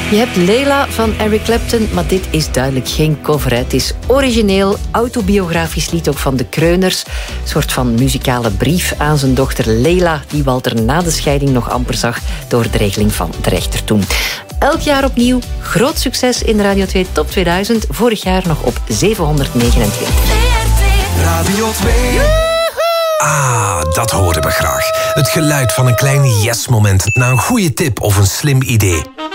Je hebt Leila van Eric Clapton, maar dit is duidelijk geen cover. Het is origineel, autobiografisch lied ook van de Kreuners. Een soort van muzikale brief aan zijn dochter Leila, die Walter na de scheiding nog amper zag door de regeling van de rechter toen. Elk jaar opnieuw, groot succes in de Radio 2 Top 2000. Vorig jaar nog op 729. Radio 2. Ah, dat horen we graag. Het geluid van een klein yes-moment na een goede tip of een slim idee.